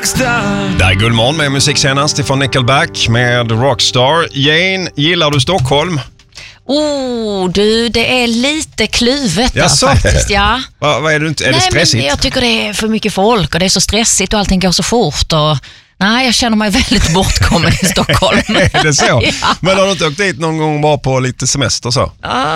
Rockstar. Det är Guldmorgon med musik senast ifrån Nickelback med Rockstar. Jane, gillar du Stockholm? Du, det är lite kluvet där faktiskt, ja. Vad är det inte? Är det stressigt? Men jag tycker det är för mycket folk och det är så stressigt och allting går så fort och... Nej, jag känner mig väldigt bortkommen i Stockholm. Är det så? Ja. Men har du inte åkt dit någon gång bara på lite semester så?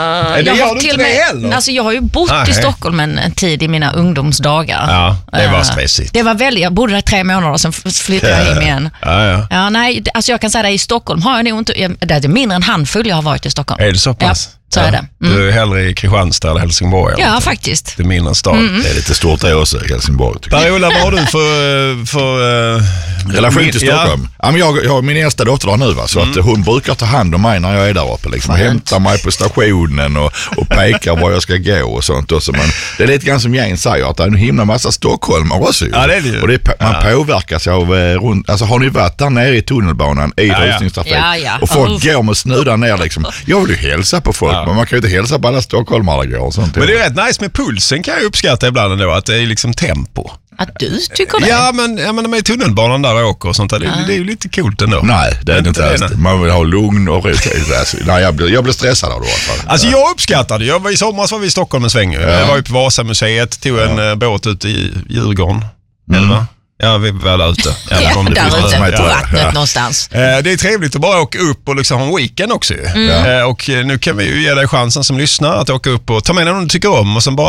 Jag har ju bott i Stockholm en tid i mina ungdomsdagar. Ja, det var stressigt. Det var väldigt, jag bodde där 3 månader och sen flyttade jag hem igen. Alltså jag kan säga det, i Stockholm har jag nog inte, det är mindre än handfull jag har varit i Stockholm. Är det så pass? Ja. Så är det. Du är hellre i Kristianstad eller Helsingborg? Eller ja, faktiskt. Det är mindre stad. Det är lite stort det också, Helsingborg. Per-Ola, vad har du för relation till Stockholm? Ja, men jag har min äldsta dotter där nu, va? Så att hon brukar ta hand om mig när jag är där uppe. Liksom. Hämta mig på stationen och peka var jag ska gå och sånt också. Men det är lite grann som Jane säger, att det är en himla massa stockholmare också. Ja, det är det ju. Och man påverkas av alltså har ni varit där nere i tunnelbanan i rusningstrafik? Ja. Och folk går med snudar ner liksom. Jag vill ju hälsa på folk. Men man kan ju inte hälsa på alla stockholmare går och sånt. Men det är rätt nice med pulsen, kan jag uppskatta ibland ändå, att det är liksom tempo. Att du tycker det? Ja, men med tunnelbanan där och åker och sånt där, det är ju lite coolt ändå. Nej, det är inte det. Man vill ha lugn och ro. Nej, jag blir stressad av det i alla fall. Alltså jag uppskattade det. I somras var vi i Stockholm en sväng. Jag var ju på Vasamuseet, tog en båt ut i Djurgården. Eller va? Ja, vi var där ute. Där ute på vattnet någonstans. Det är trevligt att bara åka upp och liksom ha en weekend också. Och nu kan vi ju ge dig chansen som lyssnar att åka upp och ta med någon du tycker om och sen bara